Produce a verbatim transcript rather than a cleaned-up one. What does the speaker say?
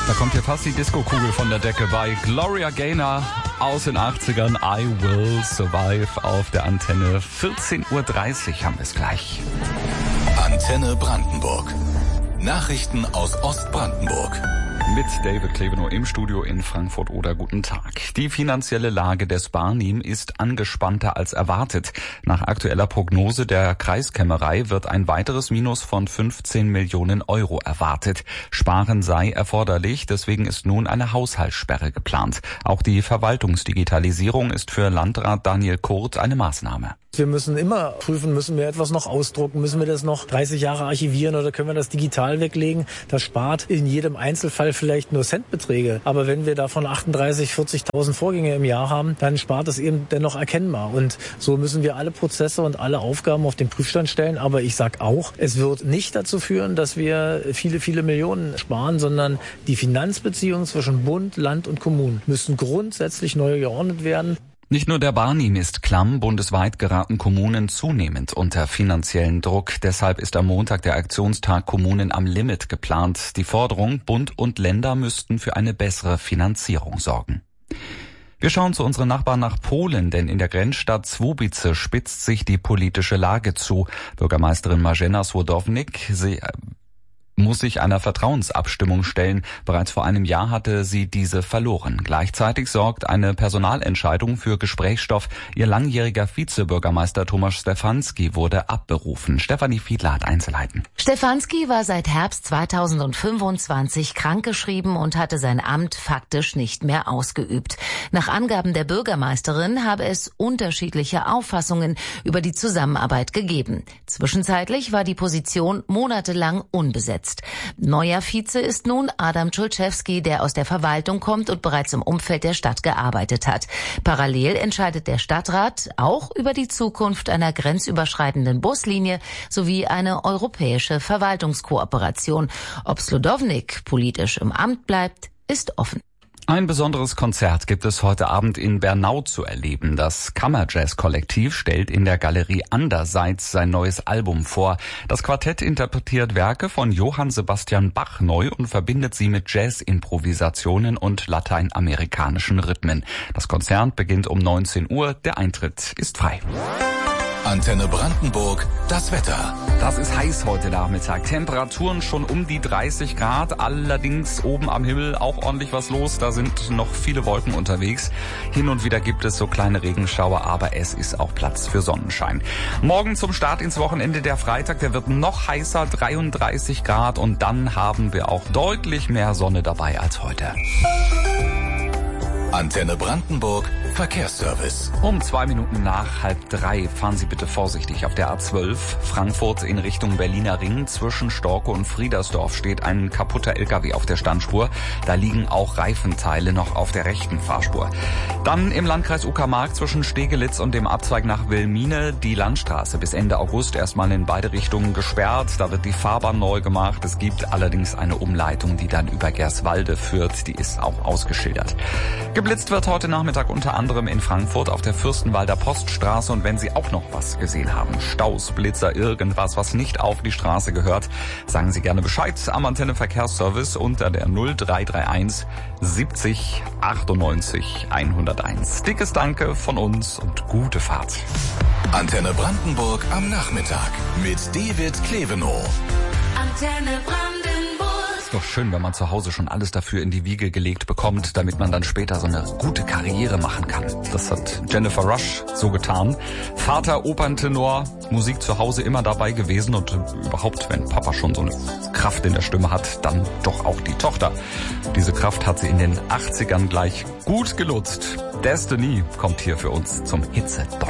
Da kommt hier fast die Disco-Kugel von der Decke bei Gloria Gaynor aus den achtzigern. I Will Survive auf der Antenne. vierzehn Uhr dreißig haben wir es gleich. Antenne Brandenburg. Nachrichten aus Ostbrandenburg. Mit David Klevenow im Studio in Frankfurt oder guten Tag. Die finanzielle Lage des Barnim ist angespannter als erwartet. Nach aktueller Prognose der Kreiskämmerei wird ein weiteres Minus von fünfzehn Millionen Euro erwartet. Sparen sei erforderlich, deswegen ist nun eine Haushaltssperre geplant. Auch die Verwaltungsdigitalisierung ist für Landrat Daniel Kurt eine Maßnahme. Wir müssen immer prüfen, müssen wir etwas noch ausdrucken, müssen wir das noch dreißig Jahre archivieren oder können wir das digital weglegen? Das spart in jedem Einzelfall vielleicht nur Centbeträge. Aber wenn wir davon achtunddreißig, vierzigtausend Vorgänge im Jahr haben, dann spart es eben dennoch erkennbar. Und so müssen wir alle Prozesse und alle Aufgaben auf den Prüfstand stellen. Aber ich sage auch, es wird nicht dazu führen, dass wir viele, viele Millionen sparen, sondern die Finanzbeziehungen zwischen Bund, Land und Kommunen müssen grundsätzlich neu geordnet werden. Nicht nur der Barnim ist klamm, bundesweit geraten Kommunen zunehmend unter finanziellen Druck. Deshalb ist am Montag der Aktionstag Kommunen am Limit geplant. Die Forderung, Bund und Länder müssten für eine bessere Finanzierung sorgen. Wir schauen zu unseren Nachbarn nach Polen, denn in der Grenzstadt Słubice spitzt sich die politische Lage zu. Bürgermeisterin Marzena Słodownik, sie muss sich einer Vertrauensabstimmung stellen. Bereits vor einem Jahr hatte sie diese verloren. Gleichzeitig sorgt eine Personalentscheidung für Gesprächsstoff. Ihr langjähriger Vizebürgermeister Tomasz Stefanski wurde abberufen. Stefanie Fiedler hat Einzelheiten. Stefanski war seit Herbst zweitausendfünfundzwanzig krankgeschrieben und hatte sein Amt faktisch nicht mehr ausgeübt. Nach Angaben der Bürgermeisterin habe es unterschiedliche Auffassungen über die Zusammenarbeit gegeben. Zwischenzeitlich war die Position monatelang unbesetzt. Neuer Vize ist nun Adam Czulczewski, der aus der Verwaltung kommt und bereits im Umfeld der Stadt gearbeitet hat. Parallel entscheidet der Stadtrat auch über die Zukunft einer grenzüberschreitenden Buslinie sowie eine europäische Verwaltungskooperation. Ob Słodownik politisch im Amt bleibt, ist offen. Ein besonderes Konzert gibt es heute Abend in Bernau zu erleben. Das Kammerjazz-Kollektiv stellt in der Galerie Anderseits sein neues Album vor. Das Quartett interpretiert Werke von Johann Sebastian Bach neu und verbindet sie mit Jazz-Improvisationen und lateinamerikanischen Rhythmen. Das Konzert beginnt um neunzehn Uhr. Der Eintritt ist frei. Antenne Brandenburg, das Wetter. Das ist heiß heute Nachmittag. Temperaturen schon um die dreißig Grad. Allerdings oben am Himmel auch ordentlich was los. Da sind noch viele Wolken unterwegs. Hin und wieder gibt es so kleine Regenschauer, aber es ist auch Platz für Sonnenschein. Morgen zum Start ins Wochenende der Freitag. Der wird noch heißer, dreiunddreißig Grad. Und dann haben wir auch deutlich mehr Sonne dabei als heute. Antenne Brandenburg, Verkehrsservice. Um zwei Minuten nach halb drei fahren Sie bitte vorsichtig auf der A zwölf. Frankfurt in Richtung Berliner Ring. Zwischen Storke und Friedersdorf steht ein kaputter L K W auf der Standspur. Da liegen auch Reifenteile noch auf der rechten Fahrspur. Dann im Landkreis Uckermark zwischen Stegelitz und dem Abzweig nach Wilmine die Landstraße bis Ende August erstmal in beide Richtungen gesperrt. Da wird die Fahrbahn neu gemacht. Es gibt allerdings eine Umleitung, die dann über Gerswalde führt. Die ist auch ausgeschildert. Geblitzt wird heute Nachmittag unter anderem in Frankfurt auf der Fürstenwalder Poststraße. Und wenn Sie auch noch was gesehen haben, Staus, Blitzer, irgendwas, was nicht auf die Straße gehört, sagen Sie gerne Bescheid am Antenne Verkehrsservice unter der null drei drei eins siebzig achtundneunzig hunderteins. Dickes Danke von uns und gute Fahrt. Antenne Brandenburg am Nachmittag mit David Klevenow. Antenne Brandenburg. Ist doch schön, wenn man zu Hause schon alles dafür in die Wiege gelegt bekommt, damit man dann später so eine gute Karriere machen kann. Das hat Jennifer Rush so getan. Vater, Operntenor, Musik zu Hause immer dabei gewesen und überhaupt, wenn Papa schon so eine Kraft in der Stimme hat, dann doch auch die Tochter. Diese Kraft hat sie in den achtzigern gleich gut genutzt. Destiny kommt hier für uns zum Hitze.